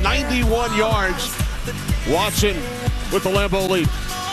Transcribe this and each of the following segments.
91 yards. Watson with the Lambeau lead.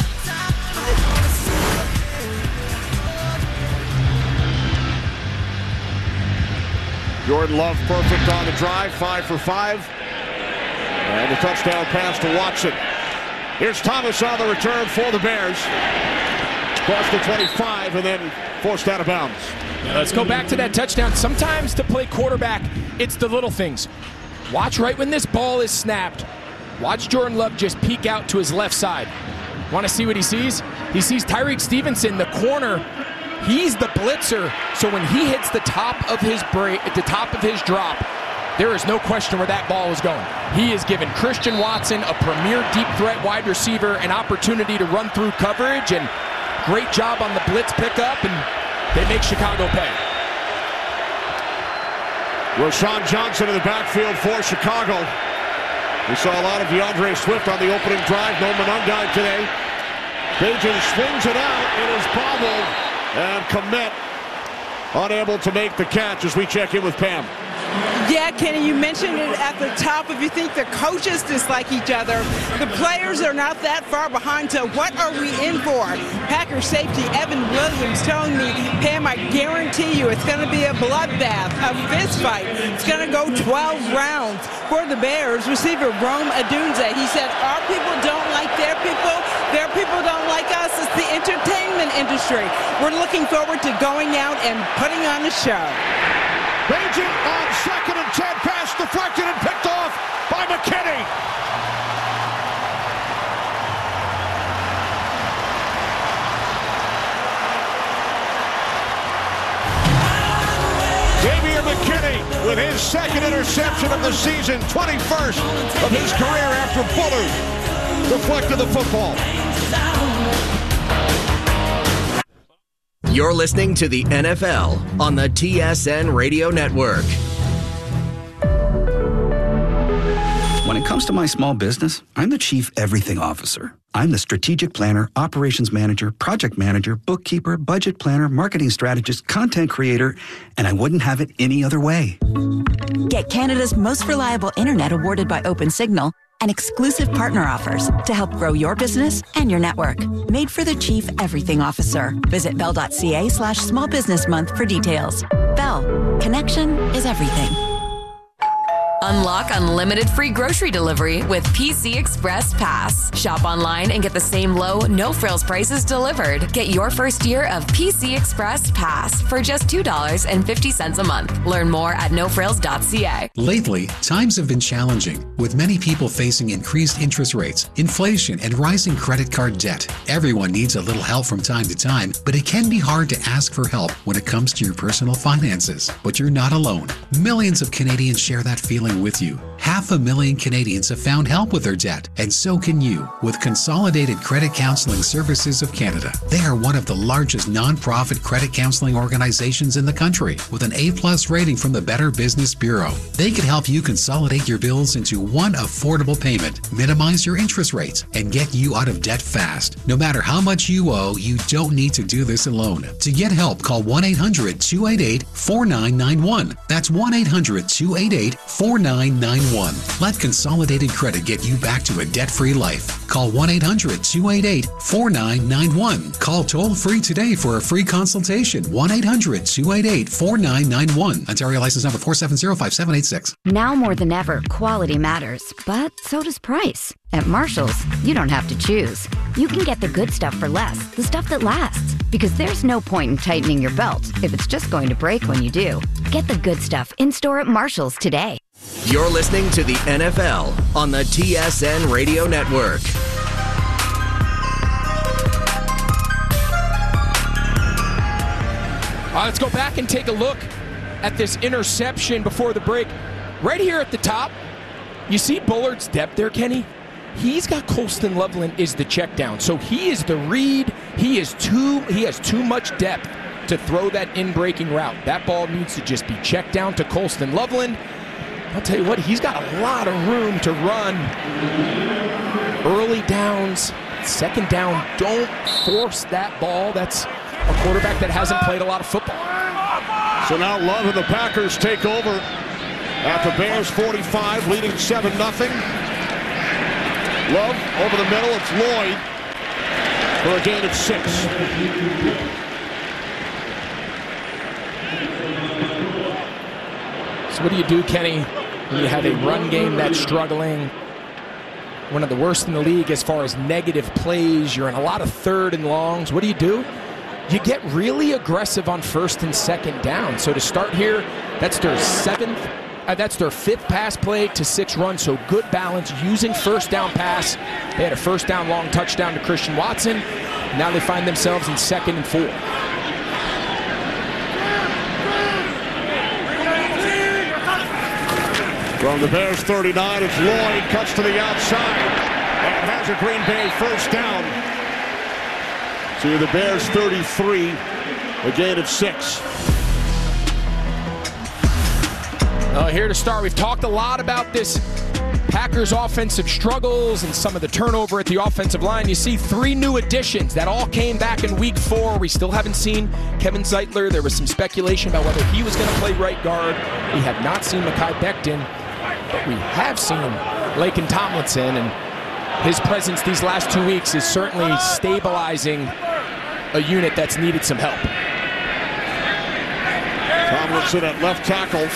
Jordan Love perfect on the drive, 5 for 5. And a touchdown pass to Watson. Here's Thomas on the return for the Bears. Across the 25 and then forced out of bounds. Let's go back to that touchdown. Sometimes to play quarterback, it's the little things. Watch right when this ball is snapped. Watch Jordan Love just peek out to his left side. Want to see what he sees? He sees Tyreek Stevenson, the corner. He's the blitzer, so when he hits the top of his drop, there is no question where that ball is going. He has given Christian Watson, a premier deep threat wide receiver, an opportunity to run through coverage, and great job on the blitz pickup, and they make Chicago pay. Rashawn Johnson in the backfield for Chicago. We saw a lot of DeAndre Swift on the opening drive. No Monangai today. Bagent swings it out. It is bobbled. And Kmet unable to make the catch as we check in with Pam. Yeah, Kenny, you mentioned it at the top. If you think the coaches dislike each other, the players are not that far behind. So what are we in for? Packers safety Evan Williams telling me, Pam, I guarantee you it's going to be a bloodbath, a fist fight. It's going to go 12 rounds for the Bears. Receiver Rome Odunze, he said, our people don't like their people don't like us. It's the entertainment industry. We're looking forward to going out and putting on a show. Bagent on 2nd and 10, pass deflected and picked off by McKinney. Xavier McKinney with his 2nd interception of the season, 21st of his career after Bullard deflected the football. You're listening to the NFL on the TSN Radio Network. When it comes to my small business, I'm the Chief Everything Officer. I'm the strategic planner, operations manager, project manager, bookkeeper, budget planner, marketing strategist, content creator, and I wouldn't have it any other way. Get Canada's most reliable internet awarded by OpenSignal and exclusive partner offers to help grow your business and your network. Made for the Chief Everything Officer. Visit bell.ca/small business month for details. Bell. Connection is everything. Unlock unlimited free grocery delivery with PC Express Pass. Shop online and get the same low, no-frills prices delivered. Get your first year of PC Express Pass for just $2.50 a month. Learn more at nofrills.ca. Lately, times have been challenging, with many people facing increased interest rates, inflation, and rising credit card debt. Everyone needs a little help from time to time, but it can be hard to ask for help when it comes to your personal finances. But you're not alone. Millions of Canadians share that feeling with you. 500,000 Canadians have found help with their debt, and so can you with Consolidated Credit Counseling Services of Canada. They are one of the largest non-profit credit counseling organizations in the country with an A+ rating from the Better Business Bureau. They can help you consolidate your bills into one affordable payment, minimize your interest rates, and get you out of debt fast. No matter how much you owe, you don't need to do this alone. To get help, call 1-800-288-4991. That's 1-800-288-4991. Let Consolidated Credit get you back to a debt-free life. Call 1-800-288-4991. Call toll-free today for a free consultation. 1-800-288-4991. Ontario license number 4705786. Now more than ever, quality matters, but so does price. At Marshall's, you don't have to choose. You can get the good stuff for less, the stuff that lasts. Because there's no point in tightening your belt if it's just going to break when you do. Get the good stuff in-store at Marshall's today. You're listening to the NFL on the TSN Radio Network. All right, let's go back and take a look at this interception before the break. Right here at the top, you see Bullard's depth there, Kenny? He's got Colston Loveland is the check down. So he is the read. He has too much depth to throw that in-breaking route. That ball needs to just be checked down to Colston Loveland. I'll tell you what, he's got a lot of room to run. Early downs, second down, don't force that ball. That's a quarterback that hasn't played a lot of football. So now Love and the Packers take over at the Bears 45, leading 7-0. Love over the middle. It's Lloyd for a gain of 6. So what do you do, Kenny, when you have a run game that's struggling? One of the worst in the league as far as negative plays. You're in a lot of 3rd and longs. What do? You get really aggressive on 1st and 2nd down. So to start here, that's their 5th pass play to 6 runs. So good balance using 1st down pass. They had a 1st down long touchdown to Christian Watson. Now they find themselves in 2nd and 4. From the Bears 39, it's Lloyd, cuts to the outside, and has a Green Bay 1st down. To the Bears 33, a gain of 6. Here to start, we've talked a lot about this Packers offensive struggles and some of the turnover at the offensive line. You see 3 new additions that all came back in week 4. We still haven't seen Kevin Zeitler. There was some speculation about whether he was going to play right guard. We have not seen Mekhi Becton. But we have seen Laken Tomlinson, and his presence these last 2 weeks is certainly stabilizing a unit that's needed some help. Tomlinson at left tackle.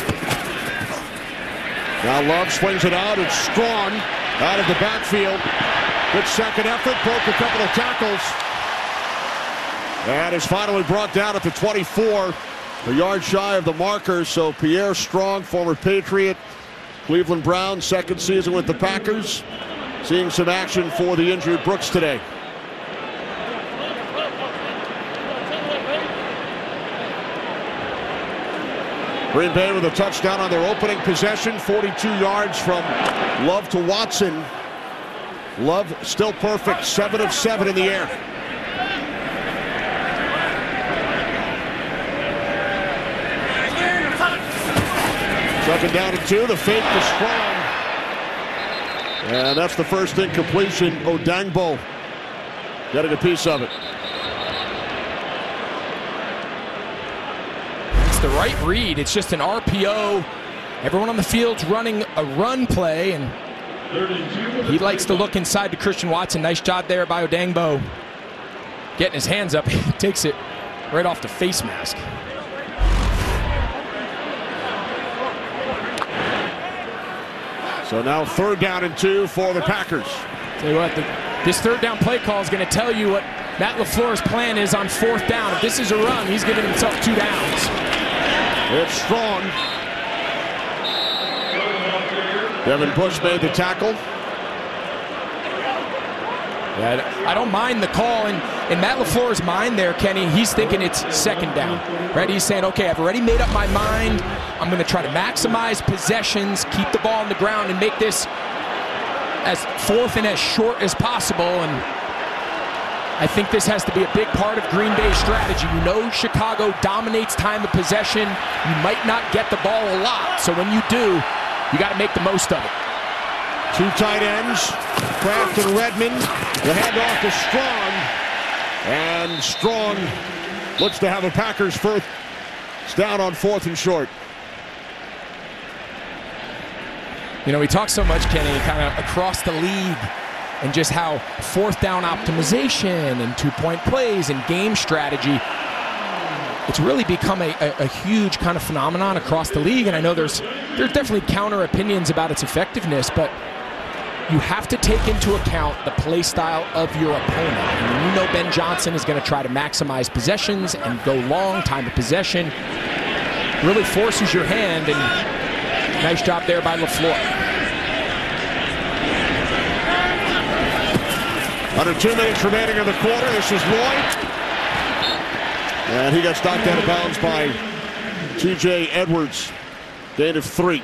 Now Love swings it out. It's Strong out of the backfield. Good second effort. Broke a couple of tackles. And is finally brought down at the 24. A yard shy of the marker. So Pierre Strong, former Patriot, Cleveland Browns, 2nd season with the Packers, seeing some action for the injured Brooks today. Green Bay with a touchdown on their opening possession, 42 yards from Love to Watson. Love still perfect, 7 of 7 in the air. Second down and 2, the fake to Strong. And that's the first incompletion. Odangbo getting a piece of it. It's the right read. It's just an RPO. Everyone on the field's running a run play, and he likes to look inside to Christian Watson. Nice job there by Odangbo. Getting his hands up. He takes it right off the face mask. So now 3rd down and 2 for the Packers. Tell you what, this 3rd down play call is going to tell you what Matt LaFleur's plan is on 4th down. If this is a run, he's giving himself 2 downs. It's Strong. Devin Bush made the tackle. Yeah, I don't mind the call. In Matt LaFleur's mind there, Kenny, he's thinking it's 2nd down. Right? He's saying, okay, I've already made up my mind. I'm going to try to maximize possessions, keep the ball on the ground, and make this as 4th and as short as possible. And I think this has to be a big part of Green Bay's strategy. You know Chicago dominates time of possession. You might not get the ball a lot. So when you do, you got to make the most of it. 2 tight ends, Kraft and Redmond. The handoff to Strong. And Strong looks to have a Packers 1st down on 4th and short. You know, we talk so much, Kenny, kind of across the league, and just how 4th down optimization and 2-point plays and game strategy, it's really become a huge kind of phenomenon across the league. And I know there's definitely counter opinions about its effectiveness, but you have to take into account the play style of your opponent. And you know Ben Johnson is going to try to maximize possessions and go long, time of possession. Really forces your hand, and nice job there by LaFleur. Under 2 minutes remaining in the quarter. This is Lloyd. And he gets knocked out of bounds by T.J. Edwards. Gain of 3.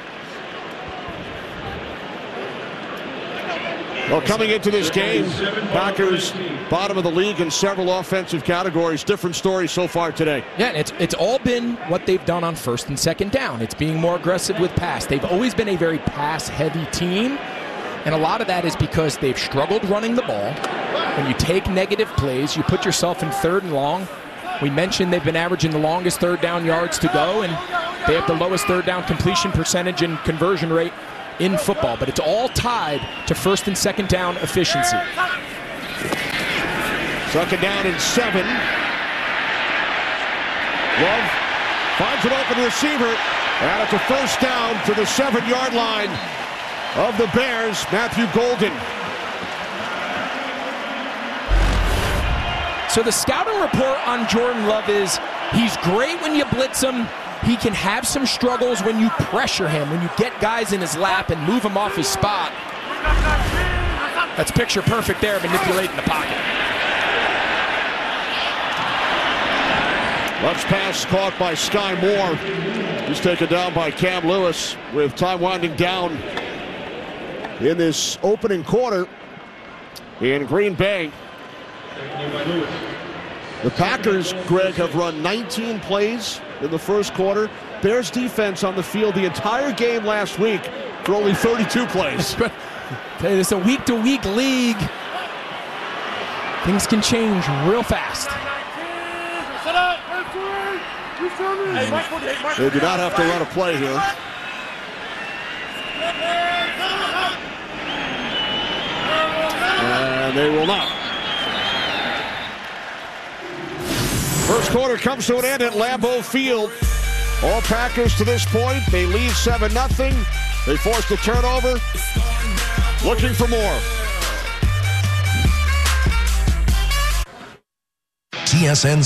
Well, coming into this game, Packers bottom of the league in several offensive categories. Different story so far today. Yeah, it's all been what they've done on 1st and 2nd down. It's being more aggressive with pass. They've always been a very pass-heavy team, and a lot of that is because they've struggled running the ball. When you take negative plays, you put yourself in 3rd and long. We mentioned they've been averaging the longest 3rd down yards to go, and They have the lowest third down completion percentage and conversion rate in football, but it's all tied to first and second down efficiency. Second down and 7. Love finds an open receiver, and it's a first down to the 7-yard line of the Bears, Matthew Golden. So the scouting report on Jordan Love is he's great when you blitz him. He can have some struggles when you pressure him, when you get guys in his lap and move him off his spot. That's picture perfect there, manipulating the pocket. Love's pass caught by Sky Moore. He's taken down by Cam Lewis with time winding down in this opening quarter in Green Bay. The Packers, Greg, have run 19 plays in the first quarter. Bears defense on the field the entire game last week for only 32 plays. It's a week-to-week league. Things can change real fast. They do not have to run a play here. And they will not. First quarter comes to an end at Lambeau Field. All Packers to this point, they lead 7-0. They forced a turnover. Looking for more. TSN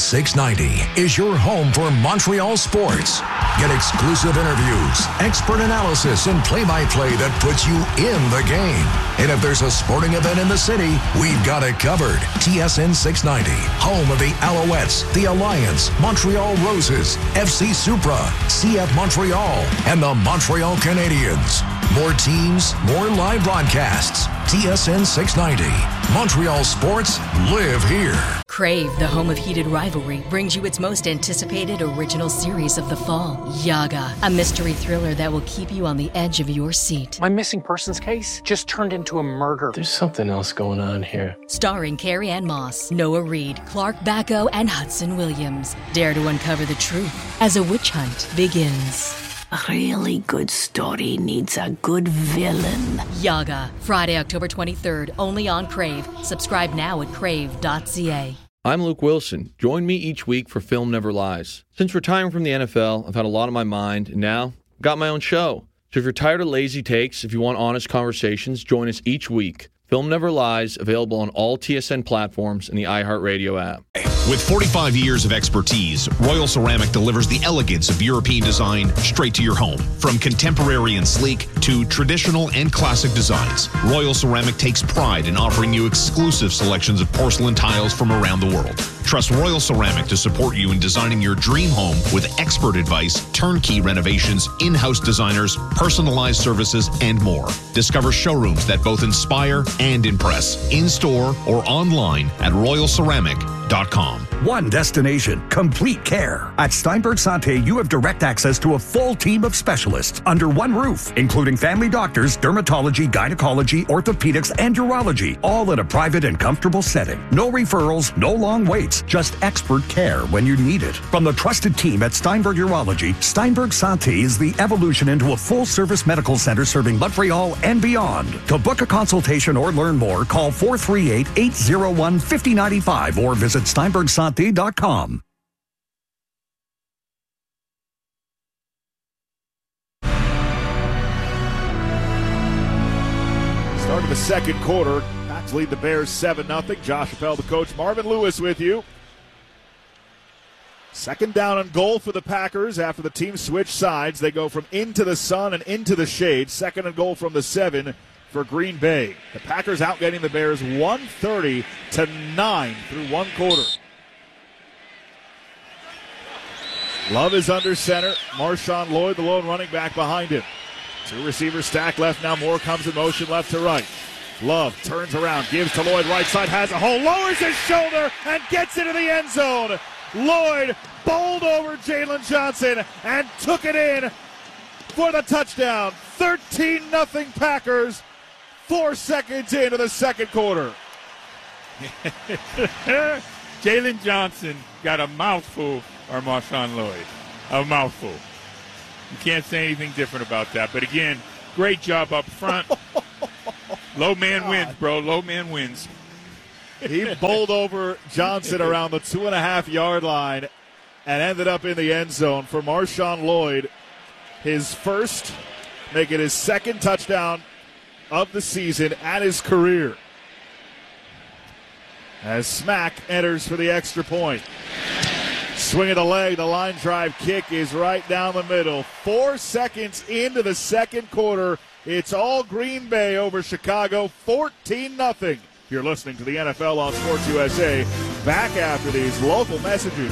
690 is your home for Montreal sports. Get exclusive interviews, expert analysis, and play-by-play that puts you in the game. And if there's a sporting event in the city, we've got it covered. TSN 690, home of the Alouettes, the Alliance, Montreal Roses, FC Supra, CF Montreal, and the Montreal Canadiens. More teams, more live broadcasts. TSN 690. Montreal sports live here. Crave, the home of heated rivalry, brings you its most anticipated original series of the fall, Yaga, a mystery thriller that will keep you on the edge of your seat. My missing persons case just turned into a murder. There's something else going on here. Starring Carrie Ann Moss, Noah Reid, Clark Bacco, and Hudson Williams. Dare to uncover the truth as a witch hunt begins. A really good story needs a good villain. Yaga, Friday, October 23rd, only on Crave. Subscribe now at crave.ca. I'm Luke Wilson. Join me each week for Film Never Lies. Since retiring from the NFL, I've had a lot on my mind, and now I've got my own show. So if you're tired of lazy takes, if you want honest conversations, join us each week. Film Never Lies, available on all TSN platforms and the iHeartRadio app. With 45 years of expertise, Royal Ceramic delivers the elegance of European design straight to your home. From contemporary and sleek to traditional and classic designs, Royal Ceramic takes pride in offering you exclusive selections of porcelain tiles from around the world. Trust Royal Ceramic to support you in designing your dream home with expert advice, turnkey renovations, in-house designers, personalized services, and more. Discover showrooms that both inspire and impress, in-store or online at royalceramic.com. One destination, complete care. At Steinberg Sante, you have direct access to a full team of specialists under one roof, including family doctors, dermatology, gynecology, orthopedics, and urology, all in a private and comfortable setting. No referrals, no long waits, just expert care when you need it. From the trusted team at Steinberg Urology, Steinberg Sante is the evolution into a full-service medical center serving Montreal and beyond. To book a consultation or learn more, call 438-801-5095 or visit steinbergsante.com. Start of the second quarter. Packs lead the Bears 7-0. Josh Appel, the coach. Marvin Lewis with you. Second down and goal for the Packers after the team switch sides. They go from into the sun and into the shade. Second and goal from the 7 for Green Bay. The Packers outgetting the Bears 130-9 through one quarter. Love is under center. Marshawn Lloyd, the lone running back, behind him. Two receivers stacked left. Now Moore comes in motion left to right. Love turns around, gives to Lloyd. Right side has a hole. Lowers his shoulder and gets into the end zone. Lloyd bowled over Jalen Johnson and took it in for the touchdown. 13-0 Packers. 4 seconds into the second quarter. Jalen Johnson got a mouthful, or Marshawn Lloyd. A mouthful. You can't say anything different about that. But again, great job up front. Low man wins, bro. Low man wins. He bowled over Johnson around the 2.5-yard line and ended up in the end zone for Marshawn Lloyd. His first, make it his second touchdown of the season and his career. As Smack enters for the extra point. Swing of the leg, the line drive kick is right down the middle. 4 seconds into the second quarter. It's all Green Bay over Chicago, 14-0. You're listening to the NFL on Sports USA. Back after these local messages.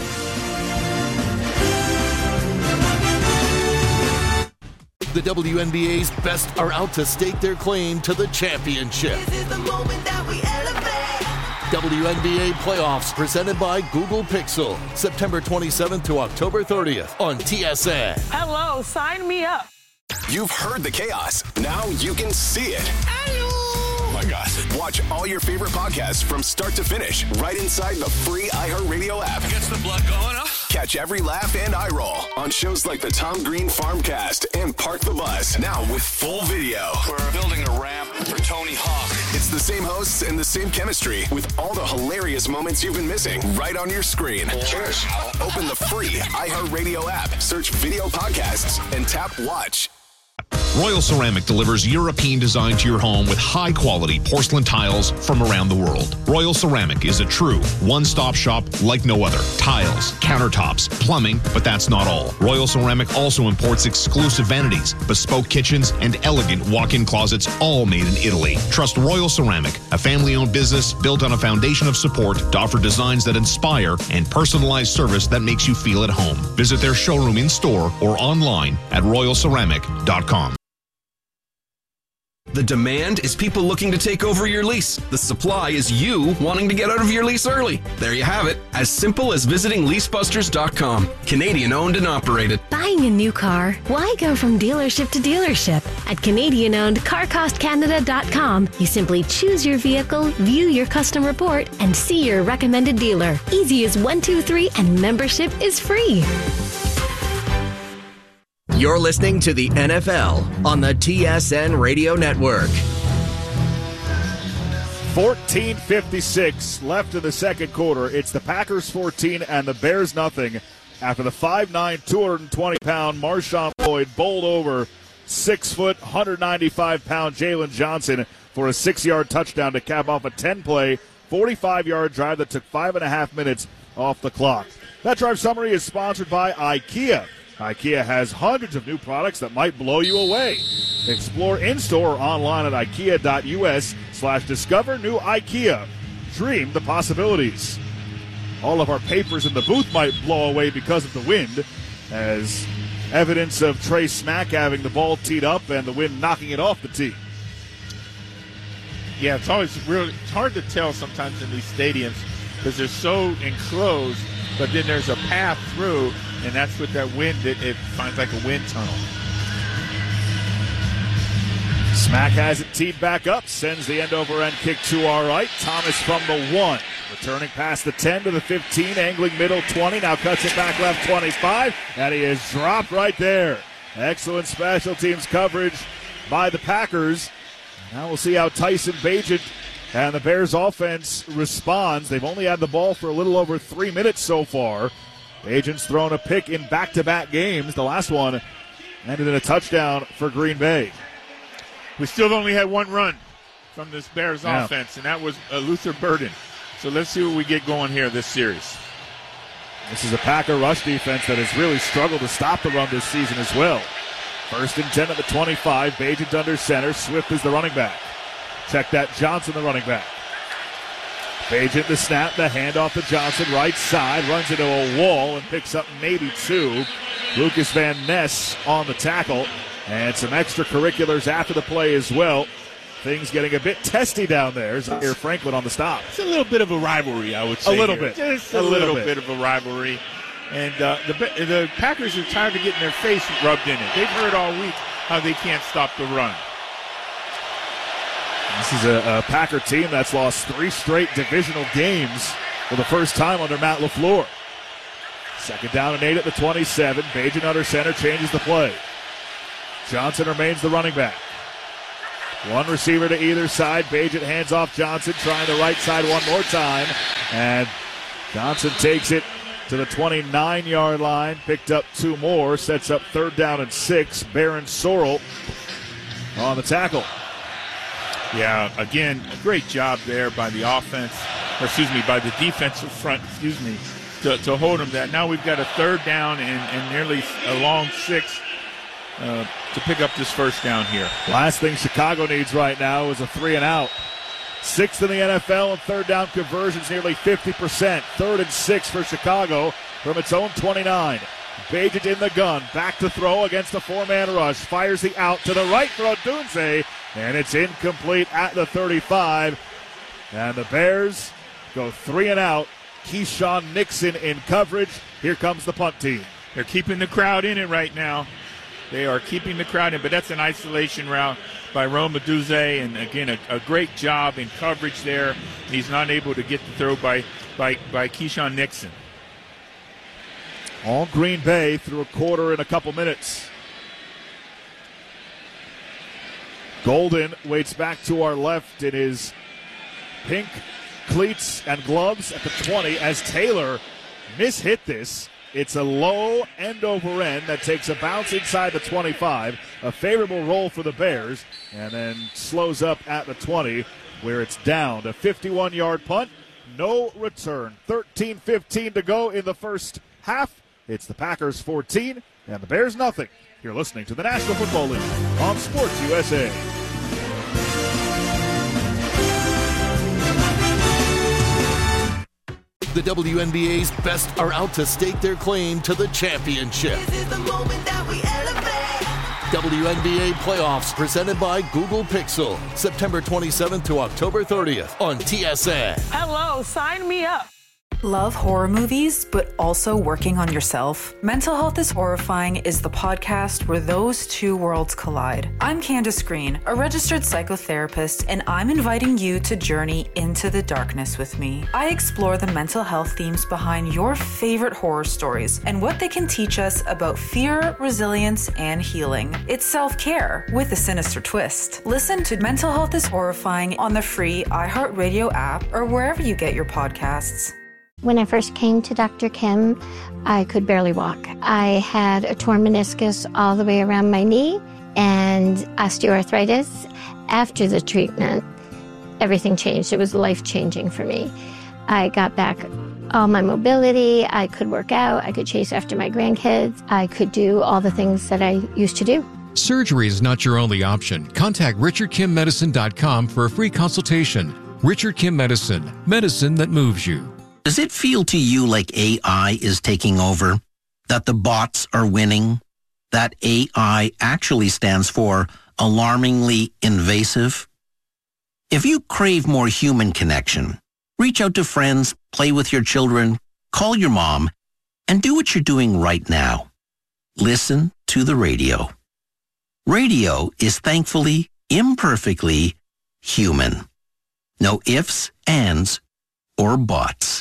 The WNBA's best are out to stake their claim to the championship. This is the moment that we elevate. WNBA playoffs presented by Google Pixel. September 27th to October 30th on TSN. Hello, sign me up. You've heard the chaos. Now you can see it. Oh my gosh. Watch all your favorite podcasts from start to finish right inside the free iHeartRadio app. Gets the blood going, huh? Catch every laugh and eye roll on shows like the Tom Green Farmcast and Park the Bus. Now with full video. We're building a ramp for Tony Hawk. It's the same hosts and the same chemistry with all the hilarious moments you've been missing right on your screen. Cheers. Open the free iHeartRadio app, search video podcasts, and tap watch. Royal Ceramic delivers European design to your home with high-quality porcelain tiles from around the world. Royal Ceramic is a true one-stop shop like no other. Tiles, countertops, plumbing, but that's not all. Royal Ceramic also imports exclusive vanities, bespoke kitchens, and elegant walk-in closets, all made in Italy. Trust Royal Ceramic, a family-owned business built on a foundation of support to offer designs that inspire and personalized service that makes you feel at home. Visit their showroom in-store or online at royalceramic.com. The demand is people looking to take over your lease. The supply is you wanting to get out of your lease early. There you have it. As simple as visiting leasebusters.com. Canadian owned and operated. Buying a new car? Why go from dealership to dealership? At Canadian owned CarCostCanada.com, you simply choose your vehicle, view your custom report, and see your recommended dealer. Easy as 1, 2, 3, and membership is free. You're listening to the NFL on the TSN Radio Network. 14:56 left in the second quarter. It's the Packers 14 and the Bears nothing after the 5'9", 220-pound Marshawn Lloyd bowled over 6 foot, 195-pound Jalen Johnson for a 6-yard touchdown to cap off a 10-play, 45-yard drive that took 5.5 minutes off the clock. That drive summary is sponsored by IKEA. IKEA has hundreds of new products that might blow you away. Explore in-store or online at ikea.us/discover new IKEA. Dream the possibilities. All of our papers in the booth might blow away because of the wind, as evidence of Trey Smack having the ball teed up and the wind knocking it off the tee. Yeah, it's hard to tell sometimes in these stadiums because they're so enclosed, but then there's a path through, and that's with that wind, it finds like a wind tunnel. Smack has it teed back up, sends the end-over-end kick to our right. Thomas from the 1, returning past the 10 to the 15, angling middle 20, now cuts it back left 25, and he is dropped right there. Excellent special teams coverage by the Packers. Now we'll see how Tyson Bagent and the Bears offense responds. They've only had the ball for a little over 3 minutes so far. Bagent's thrown a pick in back-to-back games. The last one ended in a touchdown for Green Bay. We still only had one run from this Bears offense, and that was Luther Burden. So let's see what we get going here this series. This is a Packer rush defense that has really struggled to stop the run this season as well. 1st and 10 at the 25. Bagent under center. Swift is the running back. Check that, Johnson the running back. Bagent the snap, the handoff to Johnson, right side, runs into a wall and picks up maybe 2. Lucas Van Ness on the tackle, and some extracurriculars after the play as well. Things getting a bit testy down there. Zaire Franklin on the stop. It's a little bit of a rivalry, I would say. A little bit. Just a little bit of a rivalry. And the Packers are tired of getting their face rubbed in it. They've heard all week how they can't stop the run. This is a Packer team that's lost 3 straight divisional games for the first time under Matt LaFleur. 2nd down and 8 at the 27. Bagent under center changes the play. Johnson remains the running back. One receiver to either side. Bagent hands off Johnson, trying the right side one more time. And Johnson takes it to the 29-yard line. Picked up 2 more. Sets up 3rd down and 6. Baron Sorrell on the tackle. Yeah, again, a great job there by the by the defensive front, to hold him that. Now we've got a 3rd down and nearly a long 6 to pick up this 1st down here. Last thing Chicago needs right now is a 3-and-out. 6th in the NFL in 3rd down conversions, nearly 50%. 3rd and 6 for Chicago from its own 29. Bagent in the gun, back to throw against a 4-man rush. Fires the out to the right for Odunze, and it's incomplete at the 35. And the Bears go 3-and-out. Keyshawn Nixon in coverage. Here comes the punt team. They're keeping the crowd in it right now. They are keeping the crowd in, but that's an isolation route by Rome Odunze, and again, a great job in coverage there. He's not able to get the throw by Keyshawn Nixon. All Green Bay through a quarter in a couple minutes. Golden waits back to our left in his pink cleats and gloves at the 20 as Taylor mishit this. It's a low end over end that takes a bounce inside the 25. A favorable roll for the Bears, and then slows up at the 20 where it's down. A 51-yard punt, no return. 13:15 to go in the first half. It's the Packers 14 and the Bears nothing. You're listening to the National Football League on Sports USA. The WNBA's best are out to stake their claim to the championship. This is the moment that we elevate. WNBA playoffs presented by Google Pixel. September 27th to October 30th on TSN. Hello, sign me up. Love horror movies, but also working on yourself? Mental Health is Horrifying is the podcast where those two worlds collide. I'm Candace Green, a registered psychotherapist, and I'm inviting you to journey into the darkness with me. I explore the mental health themes behind your favorite horror stories and what they can teach us about fear, resilience, and healing. It's self-care with a sinister twist. Listen to Mental Health is Horrifying on the free iHeartRadio app or wherever you get your podcasts. When I first came to Dr. Kim, I could barely walk. I had a torn meniscus all the way around my knee and osteoarthritis. After the treatment, everything changed. It was life-changing for me. I got back all my mobility. I could work out. I could chase after my grandkids. I could do all the things that I used to do. Surgery is not your only option. Contact RichardKimMedicine.com for a free consultation. Richard Kim Medicine, medicine that moves you. Does it feel to you like AI is taking over? That the bots are winning? That AI actually stands for alarmingly invasive? If you crave more human connection, reach out to friends, play with your children, call your mom, and do what you're doing right now. Listen to the radio. Radio is thankfully, imperfectly human. No ifs, ands, or buts.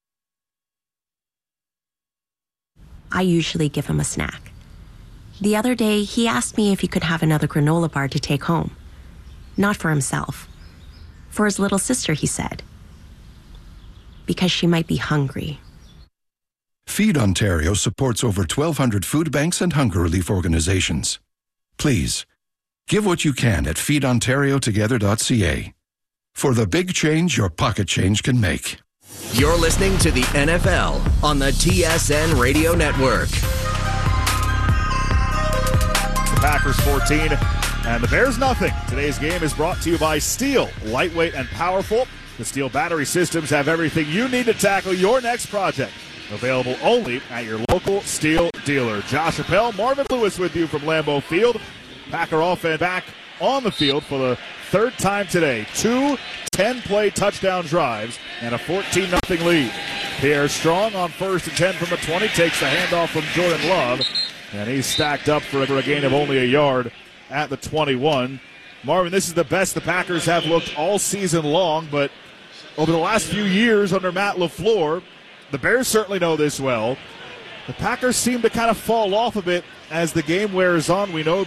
I usually give him a snack. The other day, he asked me if he could have another granola bar to take home. Not for himself. For his little sister, he said. Because she might be hungry. Feed Ontario supports over 1,200 food banks and hunger relief organizations. Please, give what you can at feedontariotogether.ca. For the big change your pocket change can make. You're listening to the NFL on the TSN Radio Network. The Packers 14 and the Bears nothing. Today's game is brought to you by Steel, lightweight and powerful. The Steel battery systems have everything you need to tackle your next project. Available only at your local Steel dealer. Josh Appel, Marvin Lewis with you from Lambeau Field. Packer offense back on the field for the third time today. 2 10-play touchdown drives and a 14-0 lead. Pierre Strong on 1st and 10 from the 20 takes the handoff from Jordan Love, and he's stacked up for a gain of only a yard at the 21. Marvin, this is the best the Packers have looked all season long, but over the last few years under Matt LaFleur, the Bears certainly know this well. The Packers seem to kind of fall off a bit as the game wears on. We know the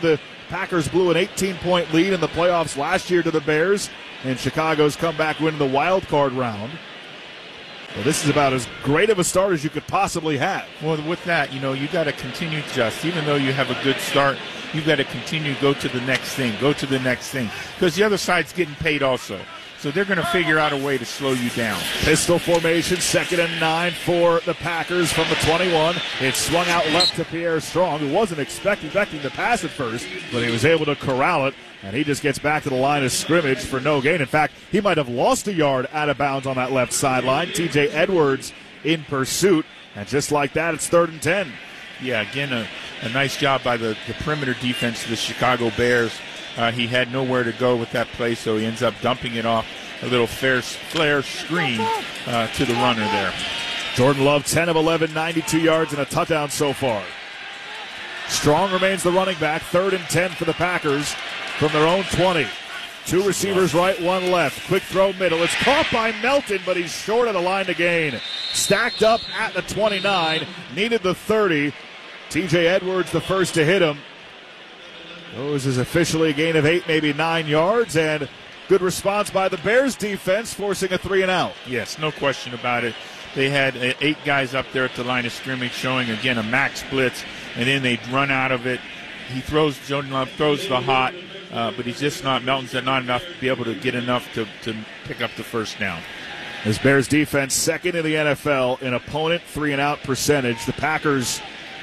Packers blew an 18-point lead in the playoffs last year to the Bears, and Chicago's comeback win in the wild card round. Well, this is about as great of a start as you could possibly have. Well, with that, you got to continue, just even though you have a good start, you've got to continue to go to the next thing, because the other side's getting paid also. So they're going to figure out a way to slow you down. Pistol formation, 2nd and 9 for the Packers from the 21. It swung out left to Pierre Strong, who wasn't expecting to pass it first, but he was able to corral it, and he just gets back to the line of scrimmage for no gain. In fact, he might have lost a yard out of bounds on that left sideline. TJ Edwards in pursuit, and just like that, it's 3rd and 10. Yeah, again, a nice job by the perimeter defense of the Chicago Bears. He had nowhere to go with that play, so he ends up dumping it off a little flare screen to the runner there. Jordan Love, 10 of 11, 92 yards and a touchdown so far. Strong remains the running back, 3rd and 10 for the Packers from their own 20. 2 receivers right, 1 left. Quick throw middle. It's caught by Melton, but he's short of the line to gain. Stacked up at the 29, needed the 30. TJ Edwards the first to hit him. Those is officially a gain of 8, maybe 9 yards, and good response by the Bears defense, forcing a 3 and out. Yes, no question about it. They had 8 guys up there at the line of scrimmage, showing again a max blitz, and then they run out of it. Jordan Love throws the hot, but he's just not. Melton's not enough to be able to get enough to pick up the first down. This Bears defense, 2nd in the NFL in opponent 3 and out percentage. The Packers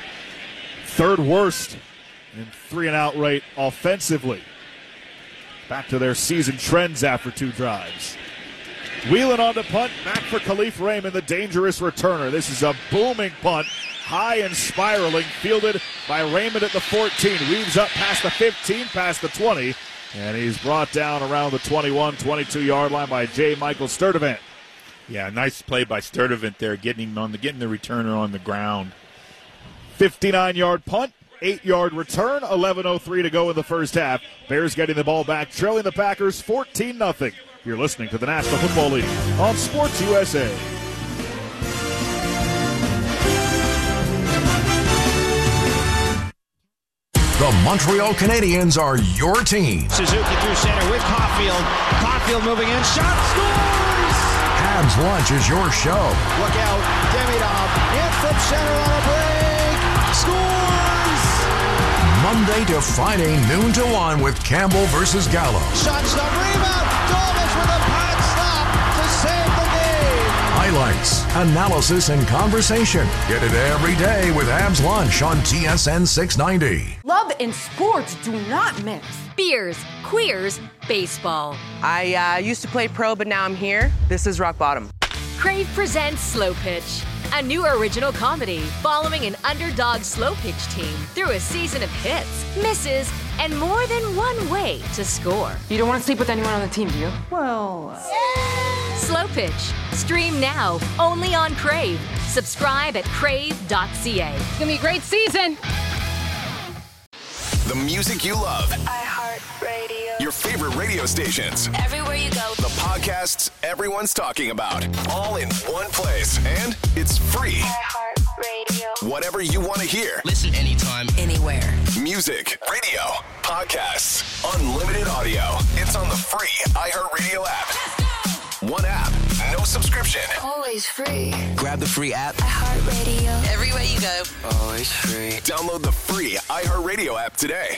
3rd worst in 3 and out rate offensively. Back to their season trends after 2 drives. Wheeling on the punt, back for Khalif Raymond, the dangerous returner. This is a booming punt, high and spiraling, fielded by Raymond at the 14. Weaves up past the 15, past the 20, and he's brought down around the 21, 22-yard line by J. Michael Sturdivant. Yeah, nice play by Sturdivant there, getting the returner on the ground. 59-yard punt. 8-yard return, 11:03 to go in the first half. Bears getting the ball back, trailing the Packers 14-0. You're listening to the National Football League on Sports USA. The Montreal Canadiens are your team. Suzuki through center with Caulfield. Caulfield moving in, shot, scores! Habs Lunch is your show. Look out, Demidov in from center on a break, scores! Monday to Friday, noon to 1 with Campbell versus Gallo. Shot stop, rebound, Dolmas with a pad stop to save the game. Highlights, analysis, and conversation. Get it every day with Habs Lunch on TSN 690. Love and sports do not mix. Beers, queers, baseball. I used to play pro, but now I'm here. This is rock bottom. Crave presents Slow Pitch, a new original comedy following an underdog slow pitch team through a season of hits, misses, and more than one way to score. You don't want to sleep with anyone on the team, do you? Well... Slow Pitch. Stream now, only on Crave. Subscribe at crave.ca. It's going to be a great season. The music you love. iHeartRadio. Your favorite radio stations. Everywhere you go. The podcasts everyone's talking about. All in one place. And it's free. iHeartRadio. Whatever you want to hear. Listen anytime, anywhere. Music, radio, podcasts, unlimited audio. It's on the free iHeartRadio app. One app, no subscription. Always free. Grab the free app. iHeartRadio. Everywhere you go. Always free. Download the free iHeartRadio app today.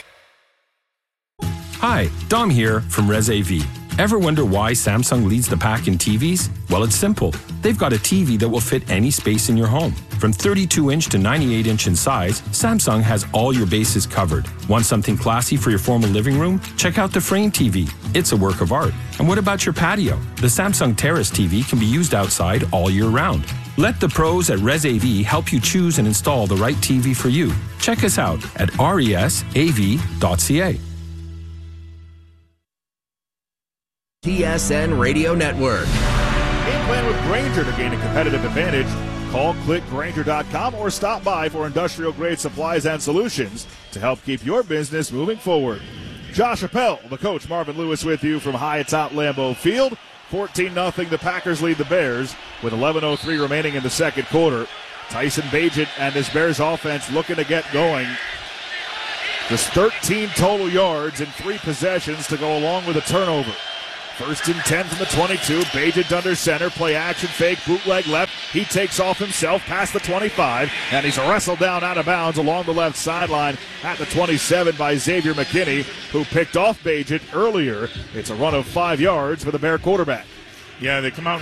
Hi, Dom here from Res AV. Ever wonder why Samsung leads the pack in TVs? Well, it's simple. They've got a TV that will fit any space in your home. From 32-inch to 98-inch in size, Samsung has all your bases covered. Want something classy for your formal living room? Check out the Frame TV. It's a work of art. And what about your patio? The Samsung Terrace TV can be used outside all year round. Let the pros at Res AV help you choose and install the right TV for you. Check us out at resav.ca. TSN Radio Network. Game plan with Grainger to gain a competitive advantage. Call, click Grainger.com or stop by for industrial-grade supplies and solutions to help keep your business moving forward. Josh Appel, the coach, Marvin Lewis with you from high atop Lambeau Field. 14-0, the Packers lead the Bears with 11:03 remaining in the second quarter. Tyson Bagent and this Bears offense looking to get going. Just 13 total yards in 3 possessions to go along with a turnover. 1st and 10 from the 22. Bagent under center. Play action fake. Bootleg left. He takes off himself past the 25. And he's wrestled down out of bounds along the left sideline at the 27 by Xavier McKinney, who picked off Bagent earlier. It's a run of 5 yards for the Bear quarterback. Yeah, they come out